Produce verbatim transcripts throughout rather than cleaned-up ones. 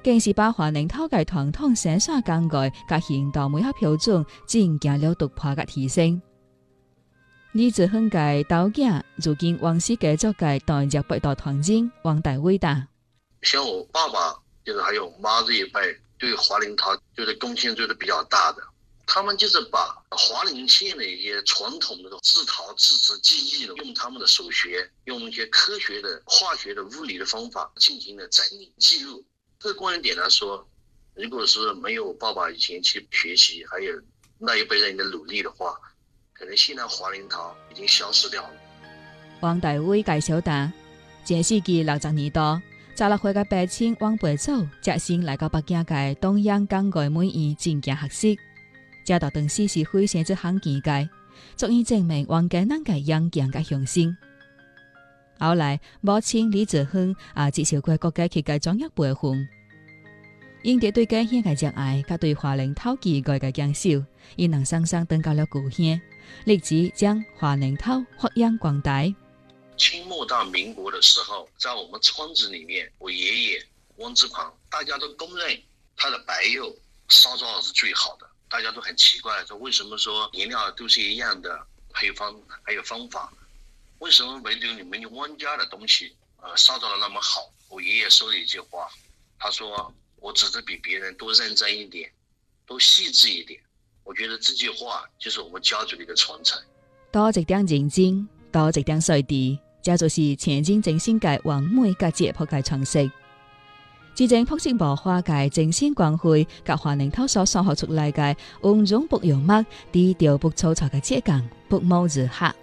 更是把華寧頭嘅傳統生產工藝甲現代美學標準進行了突破甲提升。李子亨嘅導演，如今王氏家族嘅代接北道團長王大偉達。 像我爸爸，就是還有我媽這一輩，對華寧陶就是貢獻做得比較大的。他們就是把華寧縣的一些傳統的製陶製瓷技藝，用他們的手學，用一些科學的、化學的、物理的方法進行了整理記錄。客觀一點來說，如果是沒有爸爸以前去學習，還有那一輩人的努力的話，可能現在華寧陶已經消失掉了。 王大偉介紹到，這世紀六十年代，十六歲嘅白青王培祖隻先來到北京嘅東洋工藝美院進行學習。這到當時是非常之罕見嘅，足以證明王家人嘅勇健嘅雄心。後來母親李子亨也接受過國家級嘅專業培訓，因着對家鄉嘅熱愛，甲對華寧陶技藝嘅堅守，伊能生生登高了故鄉，立志將華寧陶發揚光大。 清末到民國的時候，在我們村子裏面，我爺爺汪志狂，大家都公認他的白釉燒造是最好的。大家都很奇怪，說為什麼說顏料都是一樣的配方還有方法，為什麼唯獨你們汪家的東西，呃，燒造得那麼好？我爺爺說了一句話，他說我只是比別人多認真一點，多細緻一點。我覺得這句話就是我們家族的一個傳承。 多一點認真，多一點水地，這就是前進精神嘅完美甲質樸嘅傳承。自正朴實無華嘅精神光輝，甲華寧陶所創學出來嘅溫潤不油墨、低調不粗糙嘅質感，不謀而合。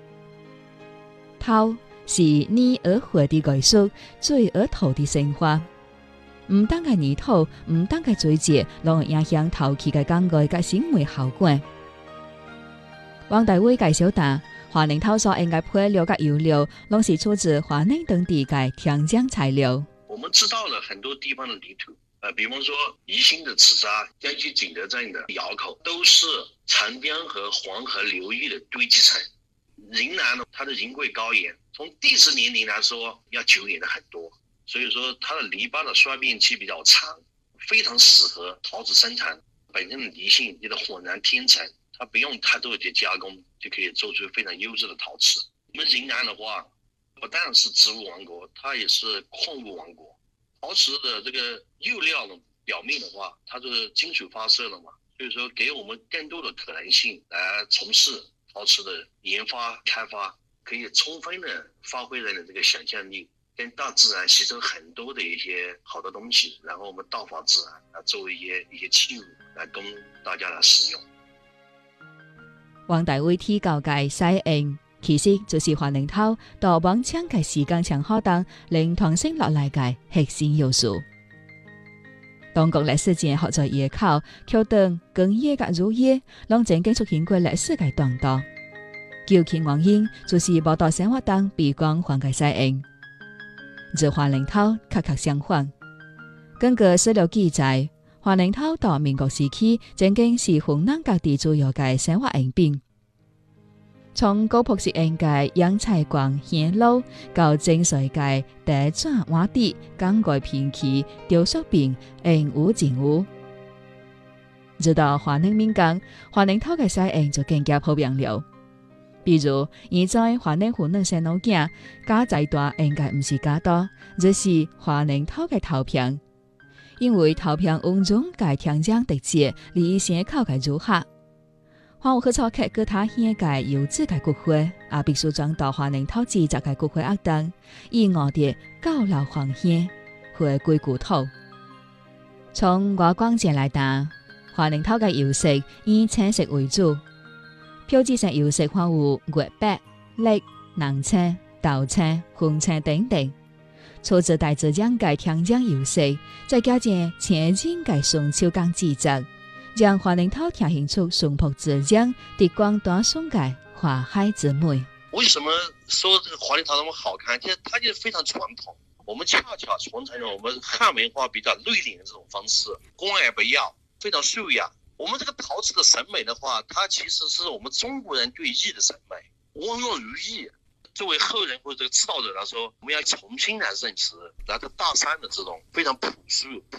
陶是泥而灰的藝術，水而土的生活。唔單嘅泥土，唔單嘅水質，攏會影響陶器嘅工藝甲審美效果。王大偉介紹到，華寧陶所應該配料甲油料，攏是出自華寧等地嘅天然材料。 我們知道了很多地方的泥土，呃，比方說宜興的紫砂、江西景德鎮的窯口，都是長江和黃河流域的堆積層。雲南呢，它的人貴高原，從地質年齡來說要久遠的很多，所以說它的泥巴的衰變期比較長，非常適合陶瓷生產。本身的泥性你的渾然天成，它不用太多的加工就可以做出非常優質的陶瓷。我們雲南的話，不但是植物王國，它也是礦物王國。陶瓷的這個釉料呢，表面的話，它是金屬發射的嘛，所以說給我們更多的可能性來從事陶瓷的研發開發，可以充分的發揮人的這個想象力，跟大自然吸收很多的一些好的東西，然後我們道法自然來作為一些一些器物來供大家來使用。 王大偉提到嘅西應，其實就是華寧陶到往長嘅時間長河當令傳承落來嘅核心要素。當局歷史前學在野考，橋墩工業嘅乳業，攏曾經出現過歷史嘅動盪。究其原因，就是無到生活當被光環嘅西應。而華寧陶恰恰相反。根據史料記載，華寧陶到民國時期曾經是雲南各地主要嘅生活用品。從高樸實用嘅陽彩光顯露，到精髓嘅地磚瓦地、鋼蓋片器、雕塑品、用物靜物，直到華寧民國，華寧陶嘅使用就更加普遍了。比如，現在華寧湖南省物件加最大應該唔是加多，就是華寧陶嘅陶片，因為陶片溫潤嘅天然特質，離先口嘅如下。華有去草刻個他顯嘅優質嘅骨灰，也必須裝到華寧陶製作嘅骨灰盒當，以我哋高樓黃顯回歸故土。從外觀上來睇，華寧陶嘅釉色以青色為主，標誌性釉色包括月白、綠、藍青、豆青、紅青等等，出自大自然嘅天然釉色，再加上前人嘅純手工製作。讓華寧陶呈現出淳樸自然、滴光多松嘅華海之美。 為什麼說這個華寧陶那麼好看？其實它就是非常傳統。我們恰恰傳承了我們漢文化比較內斂的這種方式，光而不耀，非常素雅。我們這個陶瓷的審美的話，它其實是我們中國人對意的審美，溫潤如意。作為後人或者這個指導者來說，我們要重新來認識來自大山的這種非常樸素、樸